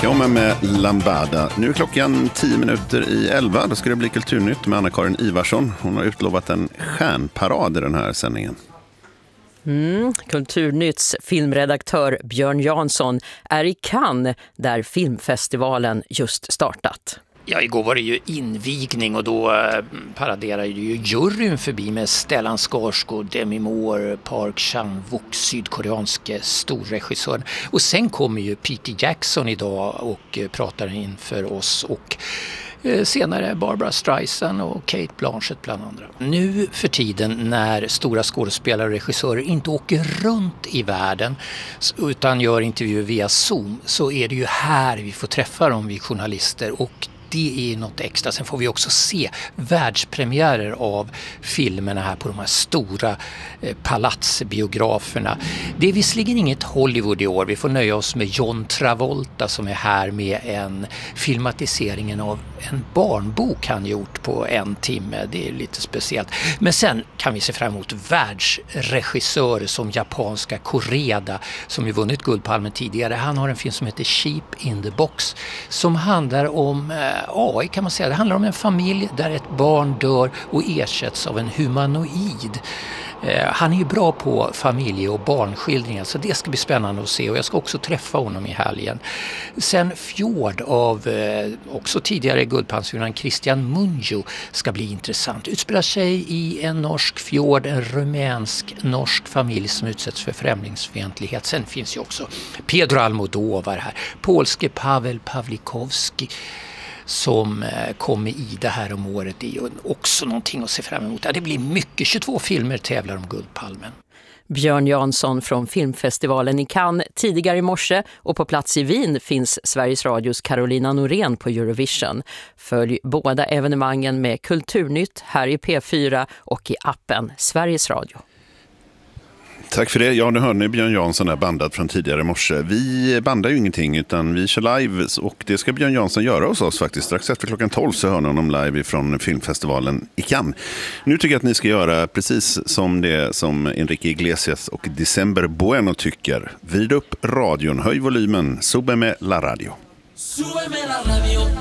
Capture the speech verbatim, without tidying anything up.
Come med Lambada. Nu är klockan tio minuter i elva. Då ska det bli Kulturnytt med Anna-Karin Ivarsson. Hon har utlovat en stjärnparad i den här sändningen. Mm, Kulturnytts filmredaktör Björn Jansson är i Cannes där filmfestivalen just startat. Ja, igår var det ju invigning och då paraderade ju juryn förbi med Stellan Skarsgård, Demi Moore, Park Chan-wook, sydkoreanske storregissören. Och sen kommer ju Peter Jackson idag och pratar inför oss och senare Barbara Streisand och Kate Blanchett bland andra. Nu för tiden när stora skådespelare och regissörer inte åker runt i världen utan gör intervjuer via Zoom, så är det ju här vi får träffa dem, vi journalister, och det är något extra. Sen får vi också se världspremiärer av filmerna här på de här stora eh, palatsbiograferna. Det är visserligen inget Hollywood i år. Vi får nöja oss med John Travolta som är här med en filmatiseringen av en barnbok han gjort på en timme. Det är lite speciellt. Men sen kan vi se fram emot världsregissörer som japanska Koreda som ju vunnit Guldpalmen tidigare. Han har en film som heter Sheep in the Box som handlar om eh, A I kan man säga. Det handlar om en familj där ett barn dör och ersätts av en humanoid. Eh, han är ju bra på familje- och barnskildringar, så det ska bli spännande att se, och jag ska också träffa honom i helgen. Sen Fjord av eh, också tidigare Guldpalmsvinnaren Christian Mungiu ska bli intressant. Utspelar sig i en norsk fjord, en rumänsk-norsk familj som utsätts för främlingsfientlighet. Sen finns ju också Pedro Almodovar här, polske Pavel Pawlikowski som kommer i det här om året. Det är ju också någonting att se fram emot. Ja, det blir mycket. tjugotvå filmer tävlar om Guldpalmen. Björn Jansson från filmfestivalen i Cannes tidigare i morse, och på plats i Wien finns Sveriges Radios Carolina Norén på Eurovision. Följ båda evenemangen med Kulturnytt här i P fyra och i appen Sveriges Radio. Tack för det. Ja, nu hörde ni Björn Jansson är bandad från tidigare i morse. Vi bandar ju ingenting utan vi kör live, och det ska Björn Jansson göra hos oss faktiskt. Strax efter klockan tolv så hör ni honom live från filmfestivalen i Cannes. Nu tycker jag att ni ska göra precis som det som Enrique Iglesias och December Bueno tycker. Vid upp radion, höj volymen, sube med la radio. Súbeme la radio.